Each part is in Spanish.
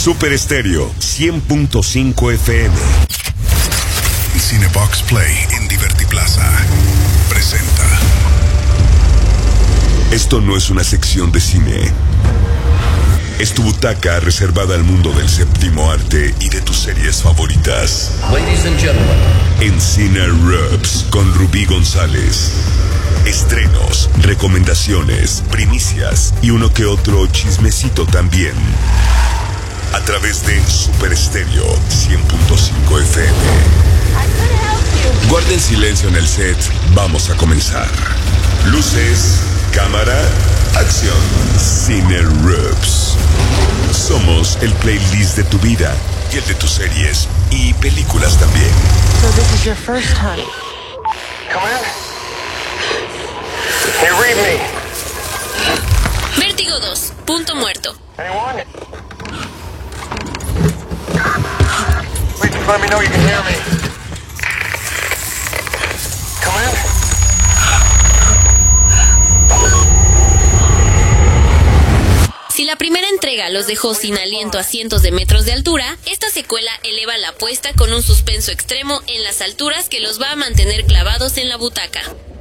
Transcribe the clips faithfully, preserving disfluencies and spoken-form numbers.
Super Estéreo cien punto cinco F M. Cinebox Play en Divertiplaza presenta. Esto no es una sección de cine. Es tu butaca reservada al mundo del séptimo arte y de tus series favoritas. Ladies and gentlemen. En Cine Rubs con Rubí González. Estrenos, recomendaciones, primicias y uno que otro chismecito también. A través de Super Estéreo cien punto cinco F M. Guarden silencio en el set. Vamos a comenzar. Luces, cámara, acción. Cine Rubs. Somos el playlist de tu vida y el de tus series y películas también. So this is your first hunt. Come in. Hey, read me. Vértigo dos, punto muerto. Anyone? Please just let me know you can hear me. Come in. Si la primera entrega los dejó sin aliento a cientos de metros de altura, esta secuela eleva la apuesta con un suspenso extremo en las alturas que los va a mantener clavados en la butaca.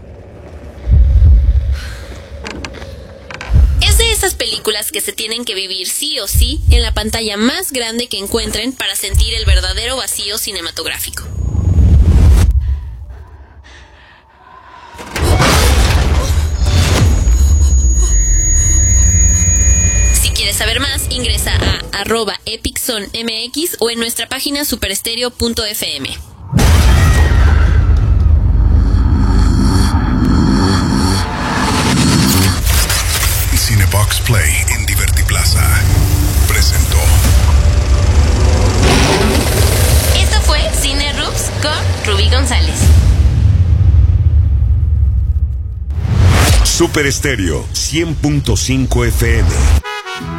Es de esas películas que se tienen que vivir sí o sí en la pantalla más grande que encuentren para sentir el verdadero vacío cinematográfico. Si quieres saber más, ingresa a arroba epicson.mx o en nuestra página superestereo punto f m. Cinebox Play en Divertiplaza presentó. Esto fue Cine Rubs con Rubí González. Super Estéreo cien punto cinco F M.